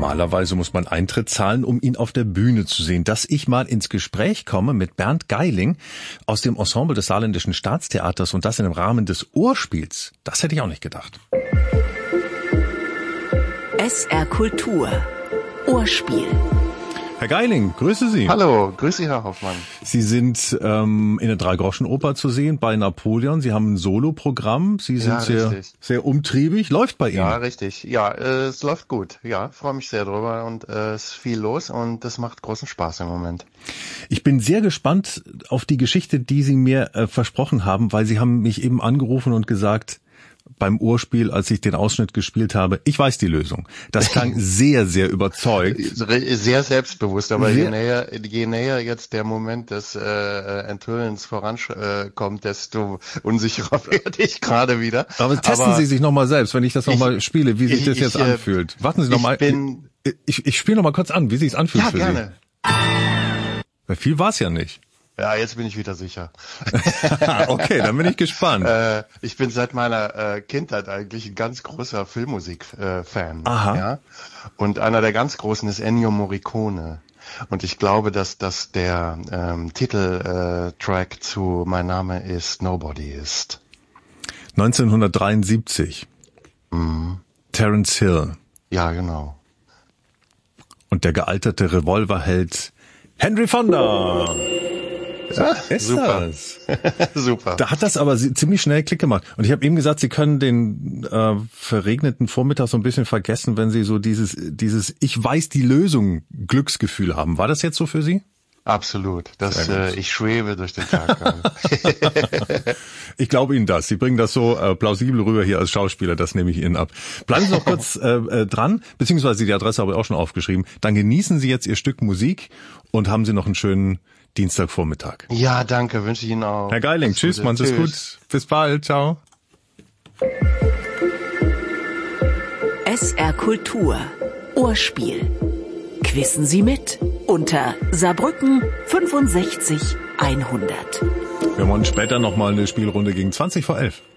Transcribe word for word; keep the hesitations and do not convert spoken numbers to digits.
Normalerweise muss man Eintritt zahlen, um ihn auf der Bühne zu sehen. Dass ich mal ins Gespräch komme mit Bernd Geiling aus dem Ensemble des Saarländischen Staatstheaters und das in dem Rahmen des Urspiels, das hätte ich auch nicht gedacht. S R Kultur. Urspiel. Herr Geiling, grüße Sie. Hallo, grüße Sie, Herr Hoffmann. Sie sind ähm, in der Drei-Groschen-Oper zu sehen bei Napoleon. Sie haben ein Soloprogramm. Sie sind ja, sehr, sehr umtriebig. Läuft bei Ihnen? Ja, richtig. Ja, äh, es läuft gut. Ja, freue mich sehr drüber und äh, es ist viel los und das macht großen Spaß im Moment. Ich bin sehr gespannt auf die Geschichte, die Sie mir äh, versprochen haben, weil Sie haben mich eben angerufen und gesagt, beim Urspiel, als ich den Ausschnitt gespielt habe, ich weiß die Lösung. Das klang sehr, sehr überzeugt. Sehr selbstbewusst, aber sehr je näher, je näher jetzt der Moment des äh, Enthüllens vorankommt, äh, desto unsicherer werde ich gerade wieder. Aber testen aber Sie sich nochmal selbst, wenn ich das nochmal spiele, wie sich ich, das jetzt ich, anfühlt. Warten Sie nochmal. Ich, ich, ich, ich spiele nochmal kurz an, wie sich es anfühlt ja, für gerne. Sie. Weil viel war es ja nicht. Ja, jetzt bin ich wieder sicher. Okay, dann bin ich gespannt. Äh, ich bin seit meiner äh, Kindheit eigentlich ein ganz großer Filmmusik-Fan. Äh, Aha. Ja? Und einer der ganz großen ist Ennio Morricone. Und ich glaube, dass das der ähm, Titeltrack äh, zu Mein Name ist Nobody ist. neunzehnhundertdreiundsiebzig. Mhm. Terence Hill. Ja, genau. Und der gealterte Revolverheld Henry Fonda. Ja, ist super. Das. Super. Da hat das aber ziemlich schnell Klick gemacht. Und ich habe eben gesagt, Sie können den äh, verregneten Vormittag so ein bisschen vergessen, wenn Sie so dieses, dieses Ich weiß die Lösung Glücksgefühl haben. War das jetzt so für Sie? Absolut. Das, äh, ich schwebe durch den Tag. Ich glaube Ihnen das. Sie bringen das so äh, plausibel rüber hier als Schauspieler. Das nehme ich Ihnen ab. Bleiben Sie noch kurz äh, äh, dran, beziehungsweise die Adresse habe ich auch schon aufgeschrieben. Dann genießen Sie jetzt Ihr Stück Musik und haben Sie noch einen schönen Dienstagvormittag. Ja, danke. Wünsche ich Ihnen auch. Herr Geiling, Alles tschüss, machen Sie es gut. Bis bald. Ciao. S R Kultur. Urspiel. Quissen Sie mit unter Saarbrücken fünfundsechzig hundert. Wir machen später nochmal eine Spielrunde gegen zwanzig vor elf.